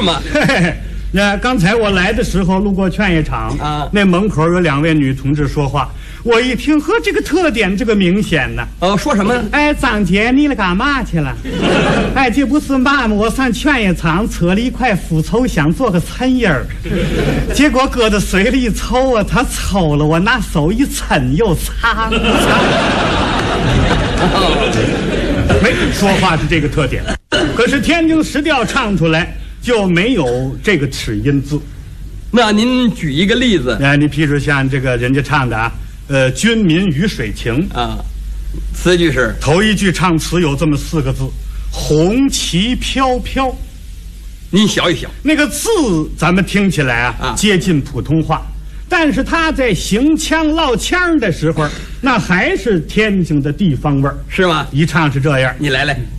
吗？ 那刚才我来的时候路过劝业场啊， 那门口有2位女同志说话，我一听，呵，这个特点这个明显呢。 说什么？ 哎，张姐，你了干嘛去了？哎，这不是嘛吗？我上劝业场扯了一块腐绸，想做个残印儿，结果搁到水里一抽啊，它抽了，我拿手一抻又擦。没说话是这个特点，可是天津实调唱出来就没有这个齿音字。 那您举一个例子？ 你譬如像这个人家唱的啊，军民鱼水情啊，词句是头一句唱词有这么4个字，红旗飘飘。 您想一想， 那个字咱们听起来啊接近普通话，但是他在行腔唠腔的时候，那还是天津的地方味儿， 是吗？ 一唱是这样， 你来来。